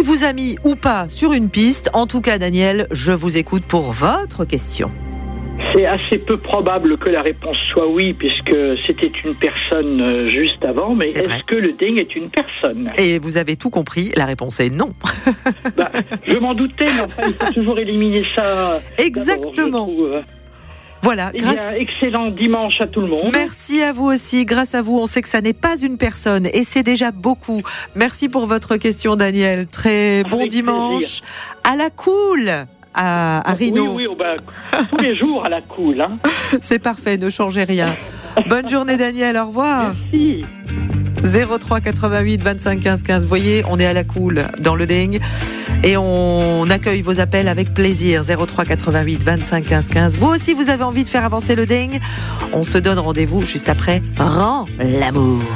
vous a mis ou pas sur une piste. En tout cas, Daniel, je vous écoute pour votre question. C'est assez peu probable que la réponse soit oui, puisque c'était une personne juste avant, mais est-ce que le dingue est une personne ? Et vous avez tout compris, la réponse est non. Je m'en doutais, mais enfin, il faut toujours éliminer ça. Exactement. Voilà. Excellent dimanche à tout le monde. Merci à vous aussi. Grâce à vous, on sait que ça n'est pas une personne et c'est déjà beaucoup. Merci pour votre question, Daniel. Très bon dimanche. Plaisir. À la cool. À Rino. Oui, tous les jours à la cool. Hein. C'est parfait, ne changez rien. Bonne journée, Daniel, au revoir. Merci. 03 88 25 15 15. Vous voyez, on est à la cool dans le ding et on accueille vos appels avec plaisir. 03 88 25 15 15. Vous aussi, vous avez envie de faire avancer le ding. On se donne rendez-vous juste après Rends l'amour.